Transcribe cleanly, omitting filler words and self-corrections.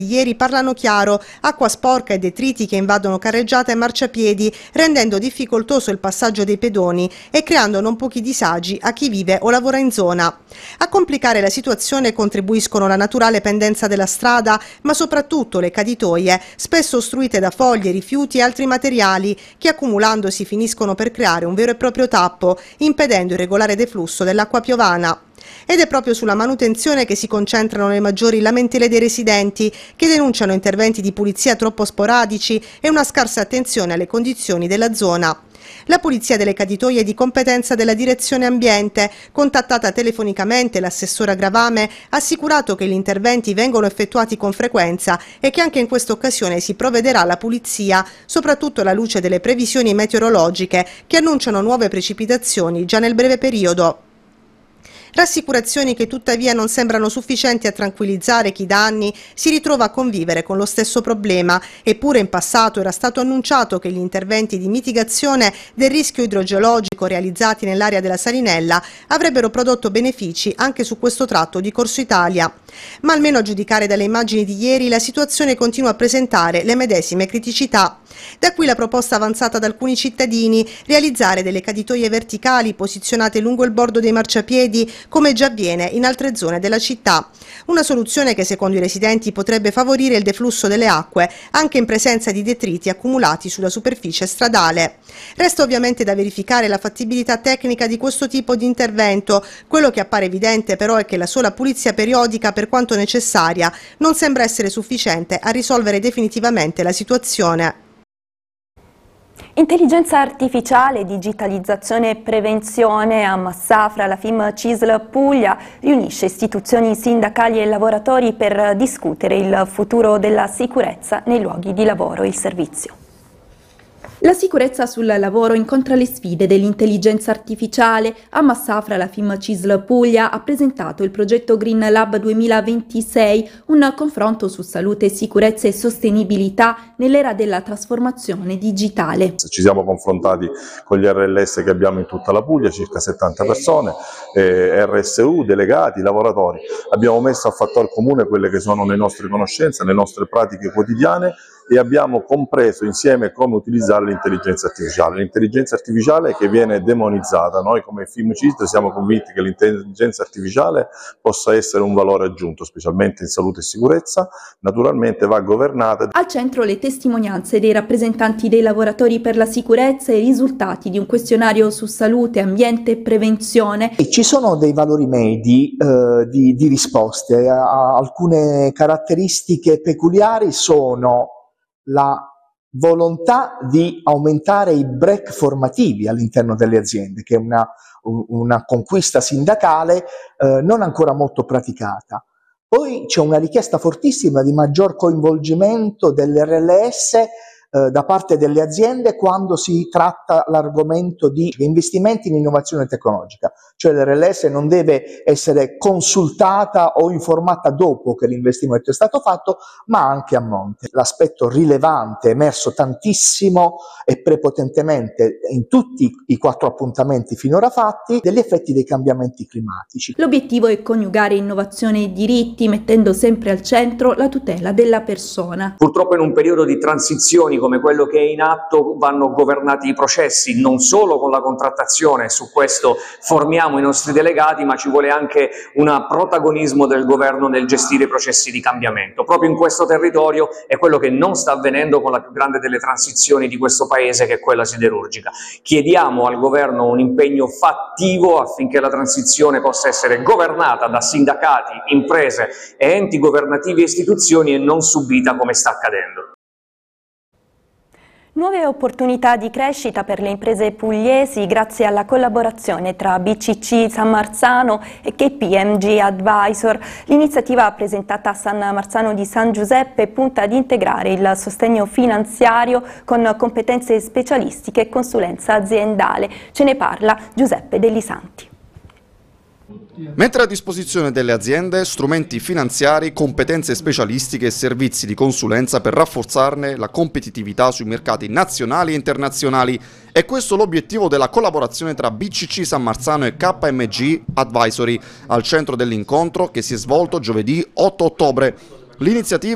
Ieri parlano chiaro: acqua sporca e detriti che invadono carreggiata e marciapiedi, rendendo difficoltoso il passaggio dei pedoni e creando non pochi disagi a chi vive o lavora in zona. A complicare la situazione contribuiscono la naturale pendenza della strada, ma soprattutto le caditoie, spesso ostruite da foglie, rifiuti e altri materiali, che accumulandosi finiscono per creare un vero e proprio tappo, impedendo il regolare deflusso dell'acqua piovana. Ed è proprio sulla manutenzione che si concentrano le maggiori lamentele dei residenti, che denunciano interventi di pulizia troppo sporadici e una scarsa attenzione alle condizioni della zona. La pulizia delle caditoie è di competenza della Direzione Ambiente. Contattata telefonicamente, l'assessora Gravame ha assicurato che gli interventi vengono effettuati con frequenza e che anche in questa occasione si provvederà alla pulizia, soprattutto alla luce delle previsioni meteorologiche che annunciano nuove precipitazioni già nel breve periodo. Rassicurazioni che tuttavia non sembrano sufficienti a tranquillizzare chi da anni si ritrova a convivere con lo stesso problema, eppure in passato era stato annunciato che gli interventi di mitigazione del rischio idrogeologico realizzati nell'area della Salinella avrebbero prodotto benefici anche su questo tratto di Corso Italia. Ma almeno a giudicare dalle immagini di ieri la situazione continua a presentare le medesime criticità. Da qui la proposta avanzata da alcuni cittadini: realizzare delle caditoie verticali posizionate lungo il bordo dei marciapiedi, come già avviene in altre zone della città. Una soluzione che secondo i residenti potrebbe favorire il deflusso delle acque, anche in presenza di detriti accumulati sulla superficie stradale. Resta ovviamente da verificare la fattibilità tecnica di questo tipo di intervento. Quello che appare evidente però è che la sola pulizia periodica, per quanto necessaria, non sembra essere sufficiente a risolvere definitivamente la situazione. Intelligenza artificiale, digitalizzazione e prevenzione. A Massafra la FIM-CISL Puglia riunisce istituzioni sindacali e lavoratori per discutere il futuro della sicurezza nei luoghi di lavoro e il servizio. La sicurezza sul lavoro incontra le sfide dell'intelligenza artificiale. A Massafra la FIM-CISL Puglia ha presentato il progetto Green Lab 2026, un confronto su salute, sicurezza e sostenibilità nell'era della trasformazione digitale. Ci siamo confrontati con gli RLS che abbiamo in tutta la Puglia, circa 70 persone, RSU, delegati, lavoratori. Abbiamo messo a fattor comune quelle che sono le nostre conoscenze, le nostre pratiche quotidiane e abbiamo compreso insieme come utilizzare l'intelligenza artificiale. L'intelligenza artificiale che viene demonizzata. Noi come FIM-CISL siamo convinti che l'intelligenza artificiale possa essere un valore aggiunto, specialmente in salute e sicurezza. Naturalmente va governata. Al centro le testimonianze dei rappresentanti dei lavoratori per la sicurezza e i risultati di un questionario su salute, ambiente e prevenzione. E ci sono dei valori medi di risposte. Alcune caratteristiche peculiari sono la volontà di aumentare i break formativi all'interno delle aziende, che è una conquista sindacale non ancora molto praticata. Poi c'è una richiesta fortissima di maggior coinvolgimento dell'RLS da parte delle aziende quando si tratta l'argomento di investimenti in innovazione tecnologica, cioè l'RLS non deve essere consultata o informata dopo che l'investimento è stato fatto, ma anche a monte. L'aspetto rilevante, emerso tantissimo e prepotentemente in tutti i 4 appuntamenti finora fatti, degli effetti dei cambiamenti climatici. L'obiettivo è coniugare innovazione e diritti, mettendo sempre al centro la tutela della persona. Purtroppo in un periodo di transizioni come quello che è in atto vanno governati i processi, non solo con la contrattazione, su questo formiamo i nostri delegati, ma ci vuole anche un protagonismo del governo nel gestire i processi di cambiamento. Proprio in questo territorio è quello che non sta avvenendo con la più grande delle transizioni di questo Paese, che è quella siderurgica. Chiediamo al governo un impegno fattivo affinché la transizione possa essere governata da sindacati, imprese e enti governativi e istituzioni e non subita come sta accadendo. Nuove opportunità di crescita per le imprese pugliesi grazie alla collaborazione tra BCC San Marzano e KPMG Advisor. L'iniziativa presentata a San Marzano di San Giuseppe punta ad integrare il sostegno finanziario con competenze specialistiche e consulenza aziendale. Ce ne parla Giuseppe Delisanti. Mettere a disposizione delle aziende strumenti finanziari, competenze specialistiche e servizi di consulenza per rafforzarne la competitività sui mercati nazionali e internazionali. È questo l'obiettivo della collaborazione tra BCC San Marzano e KPMG Advisory, al centro dell'incontro che si è svolto giovedì 8 ottobre. L'iniziativa